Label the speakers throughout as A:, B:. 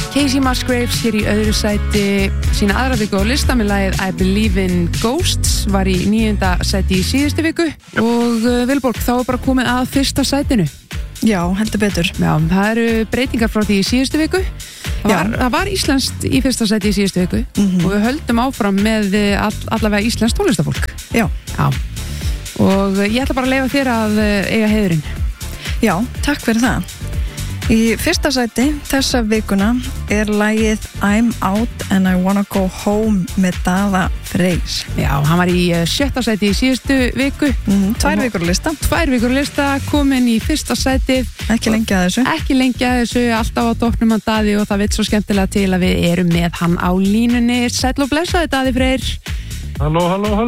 A: Casey Musgraves hér í öðru sæti sína aðra viku á lista með lagið I Believe in Ghosts, var í 9. sæti í síðustu viku og Vilborg, þá er bara komið að fyrsta sætinu.
B: Já, heldur betur.
A: Já, það eru breytingar frá því í síðustu viku. Það var íslenskt í fyrsta sæti í síðustu viku og við höldum áfram með allavega íslenskt tónlistafólk.
B: Já.
A: Og ég ætla bara að leyfa þér að eiga heiðurinn.
B: Já, takk fyrir það. Í fyrsta sæti þessa vikuna er lagið I'm Out and I Wanna Go Home með Daða Freys.
A: Já, hann var í 7. sæti í síðustu viku.
B: 2 vikur lista.
A: 2 vikur lista, komin í fyrsta sæti.
B: Ekki lengi að þessu.
A: Ekki lengi að þessu, alltaf á toppnum að Daði og það veit svo skemmtilega til að við erum með hann á línunni. Sæll og blessaði Daði Freyr.
C: Halló.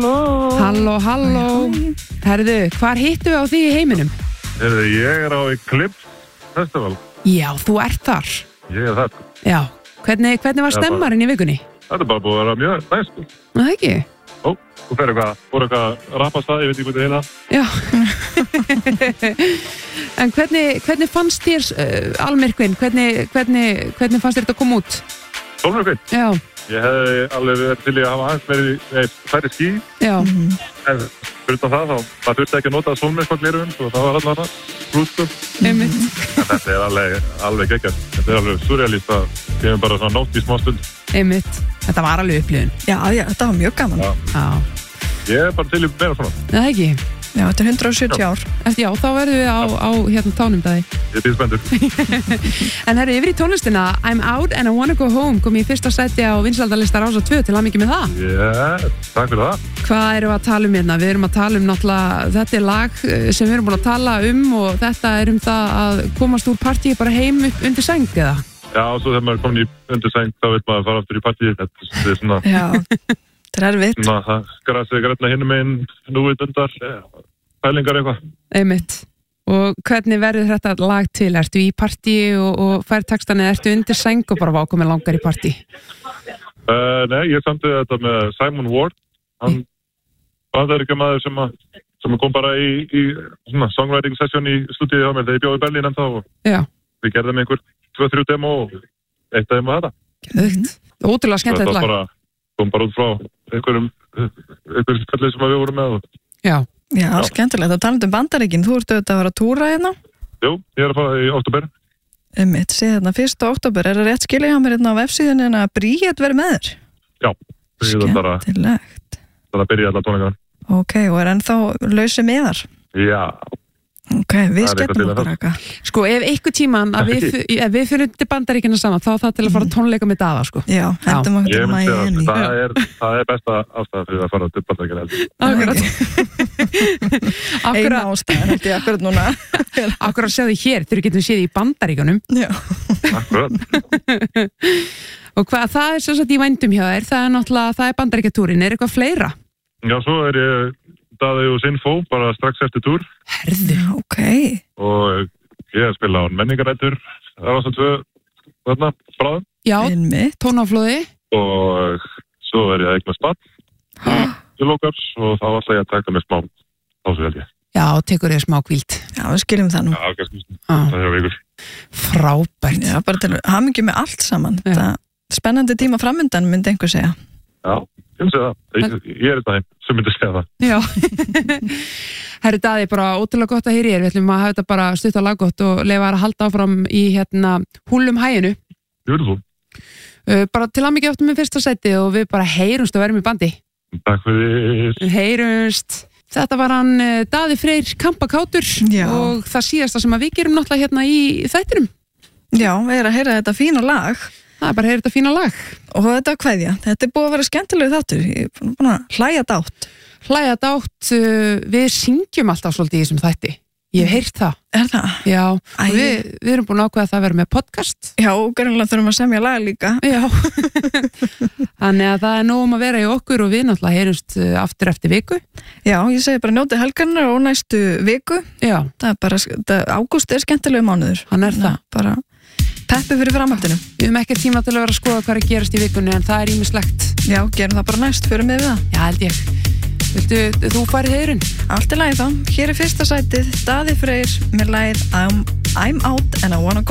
A: Halló. Herðu, hvar hittu við á því í heiminum?
C: Ég er á Eclipse Festival.
A: Já, þú ert þar.
C: Ég er það.
A: Já, hvernig var stemmarinn í vikunni?
C: Þetta er bara búið að vera mjög næst.
A: Það ekki?
C: Þú fer eitthvað rappast það, ég veit ekki hvað það
A: Já. En hvernig fannst þér almyrkvinn? Hvernig fannst þér þetta að koma út?
C: Sólmyrkvinn?
A: Já.
C: Ég hefði alveg verið til í að hafa aðeins verið færri ský. Já. En fyrir það það þurfti ekki að nota sólmyrkvaglerun og það var allavega brústum.
A: Einmitt.
C: En þetta er alveg geggjart. Þetta er alveg surrealist að kemur bara svona nótt í smá stund.
A: Einmitt. Þetta var alveg upplifun.
B: Já, þetta var mjög gaman.
A: Já.
C: Ég er bara til í meira svona.
A: Það ekki?
B: Já, þetta er 170 ár.
A: Já, þá verðum við á tánum Daði.
C: Ég býð spenntur.
A: En herru, yfir í tónlistina I'm Out and I Wanna Go Home kom í fyrsta sæti á vinsældarlista Rásar 2 til hamingju með það.
C: Takk fyrir það.
A: Hvað erum við að tala um hérna? Við erum að tala um náttúrulega, þetta er lag sem við erum búin að tala og þetta er það að komast úr partíi bara heim upp undir sæng eða?
C: Já, og svo þegar maður er komin í undir sæng þá veit maður að fara aftur í partíi. Þetta er svona...
B: Já. Það er erfitt.
C: Það grasið grætna hinum einn núið undar, pælingar eitthvað.
A: Einmitt. Og hvernig verður þetta lag til? Ertu í partíi og fær textan eða ertu undir sæng og bara vákomið langar í partí?
C: Nei, ég samti þetta með Simon Ward. Hann bandaríkjamaður sem kom bara í svona songwriting session í stúdíu hjá mér þegar ég bjóði í Berlín ennþá.
A: Já.
C: Við gerðum einhver 2-3 demo og eitt af þeim var þetta.
A: Geðveikt. Ótrúlega skemmtilegt lag.
C: Kom bara út frá einhverjum spillið sem við vorum með.
B: Já, skemmtilegt. Það talandi um Bandaríkin, þú ert auðvitað að vera að túra hérna?
C: Jú, ég er að fara í október.
B: Séð hérna, 1. október, er það rétt skilja hjá mér hérna á vefsíðunni en að Bríett verið með þér?
C: Já,
B: skemmtilegt.
C: Það byrja allar tónleikana.
B: Ok, og er ennþá lausi miðar?
C: Já.
B: Ok, við skemmtum okkur eitthvað.
A: Sko, ef einhver tíman að við fyrir til Bandaríkina saman, þá það til að fara tónleika með Daða, sko.
B: Já, hendum okkur til Miami.
C: Það er besta ástæða fyrir að fara til Bandaríkina.
B: Eina ástæða, held ég akkurat núna.
A: Akkurat séu þið hér, þegar getum séð í Bandaríkanum.
B: Já.
C: Akkurat.
A: Og hvað, það er svo satt í vændum hjá þér, það er náttúrulega, það er Bandaríkjatúrin, er eitthvað fleira?
C: Já, svo er ég Daði og Sinfó, bara strax eftir túr.
A: Herðu,
B: ok.
C: Og ég spila á menningarættur, það var svo 2, þarna, bráðum.
A: Já, tónaflóði.
C: Og svo er ég að eigna spann, til lókars, og þá ætla ég að taka mig smá pásu held ég.
A: Já, tekur þér smá hvíld.
B: Já, við skiljum það nú.
C: Já, kannski, það er vikur.
A: Frábært.
B: Já, bara til hamingi með allt saman. Þetta spennandi tíma framundan, myndi einhver segja.
C: Já, ég myndi segja það. Ég er þetta heim, sem myndi segja það.
A: Já. Herru Daði, bara ótrúlega gott að heyra ég. Við ætlum að hafa þetta bara stutt á laggott og leyfa að halda áfram í húlum hæginu.
C: Beautiful.
A: Bara til hamingju aftur með fyrsta sæti og við bara heyrumst og verðum í bandi.
C: Takk fyrir.
A: Heyrumst. Þetta var hann Daði Freyr Kampakátur og það síðasta sem að við gerum náttúrulega hérna í þættinum.
B: Já, við erum að heyra þetta fína lag.
A: Það er bara að heyra þetta fína lag.
B: Og þetta kveðja. Þetta er búið að vera skemmtilegu þáttur. Ég er búin að hlæja dátt.
A: Hlæja dátt. Við syngjum alltaf svolítið í þessum þætti. Ég hef heyrt það.
B: Er það?
A: Já. Við erum búin að ákveða það að vera með podcast.
B: Já, og greinlega þurfum að semja lag líka.
A: Já. Þannig að það er nóg að vera í okkur og við náttúrulega heyrumst aftur eftir viku.
B: Já, ég segi bara njótið helgarnar og næstu viku.
A: Já.
B: Það er bara, ágúst er skemmtilegu mánuður.
A: Hann er það.
B: Bara peppi fyrir framhaldinu.
A: Við höfum ekki tíma til að vera að skoða hvað er að gerast í vikunni en það er ýmislegt.
B: Já, gerum það bara næst, förum við það.
A: Já, held ég. Viltu, þú farið heyrun?
B: Allt í lagi þá. Hér er fyrsta sætið, Daði Freyr með lagið I'm Out and I Wanna Go